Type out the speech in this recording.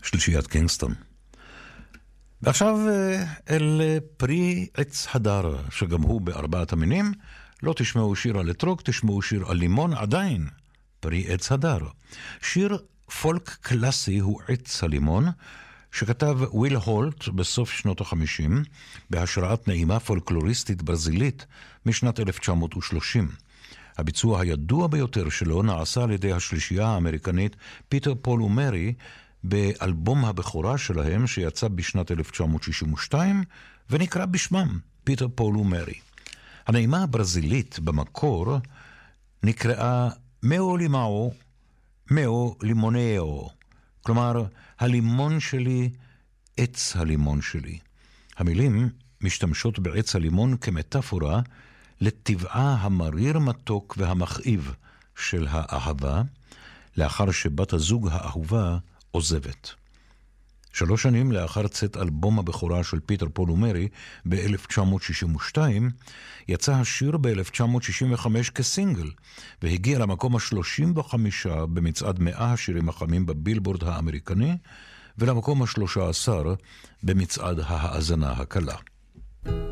שלישיית קינגסטון. ועכשיו אל פרי עץ הדר, שגם הוא בארבעת המינים. לא תשמעו שיר על אתרוג, תשמעו שיר על לימון, עדיין פרי עץ הדר. שיר פולק קלאסי הוא עץ הלימון, שכתב וויל הולט בסוף שנות ה-50, בהשראת נעימה פולקלוריסטית ברזילית משנת 1930. הביצוע הידוע ביותר שלו נעשה על ידי השלישייה האמריקנית פיטר פול ומרי, באלבום הבכורה שלהם שיצא בשנת 1962, ונקרא בשמם פיטר פול ומרי. הנעימה הברזילית במקור נקראה מאו לימאו, מאו לימונאו, כלומר הלימון שלי, עץ הלימון שלי. המילים משתמשות בעץ הלימון כמטאפורה לטבעה המריר מתוק והמכאיב של האהבה, לאחר שבת הזוג האהובה עוזבת. 3 שנים לאחר צאת אלבום הבכורה של פיטר פול ומרי ב-1962, יצא השיר ב-1965 כסינגל, והגיע למקום ה-35 במצעד 100 השירים החמים בבילבורד האמריקני, ולמקום ה-13 במצעד ההאזנה הקלה.